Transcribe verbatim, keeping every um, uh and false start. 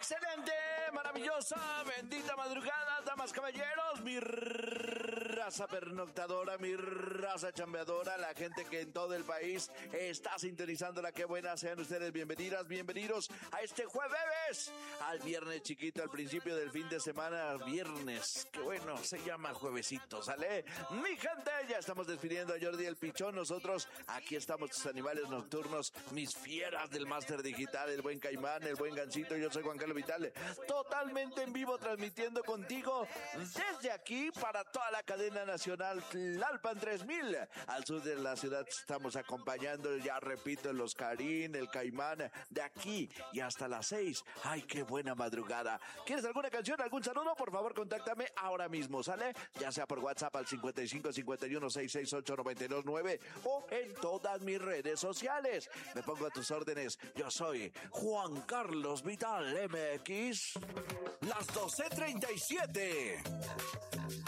Excelente, maravillosa, bendita madrugada, damas, caballeros, mi raza pernoctadora, mi raza chambeadora, la gente que en todo el país está sintonizándola. Qué buena, sean ustedes bienvenidas, bienvenidos a este jueves, al viernes chiquito, al principio del fin de semana, viernes, qué bueno, se llama juevesito, ¿sale? Mi gente, ya estamos despidiendo a Jordi el Pichón, nosotros aquí estamos, tus animales nocturnos, mis fieras del máster digital, el buen Caimán, el buen Gancito, yo soy Juan Carlos Vital, totalmente en vivo transmitiendo contigo desde aquí para toda la cadena nacional Tlalpan tres mil. Al sur de la ciudad estamos acompañando, ya repito, el Oscarín, el Caimán, de aquí y hasta las seis. Ay, qué buena madrugada. ¿Quieres alguna canción, algún saludo? Por favor, contáctame ahora mismo, ¿sale? Ya sea por WhatsApp al cincuenta y cinco cincuenta y uno sesenta y seis ocho noventa y dos nueve o en todas mis redes sociales. Me pongo a tus órdenes. Yo soy Juan Carlos Vital M X. Las doce treinta y siete.